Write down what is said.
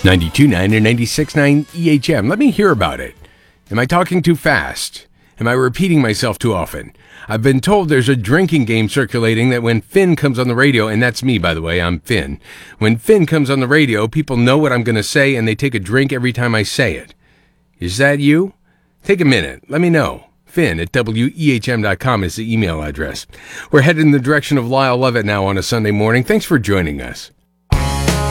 92.9 or 96.9 EHM. Let me hear about it. Am I talking too fast? Am I repeating myself too often? I've been told there's a drinking game circulating that when Finn comes on the radio, and that's me, by the way, I'm Finn. When Finn comes on the radio, people know what I'm going to say, and they take a drink every time I say it. Is that you? Take a minute. Let me know. Finn at WEHM.com is the email address. We're headed in the direction of Lyle Lovett now on a Sunday morning. Thanks for joining us.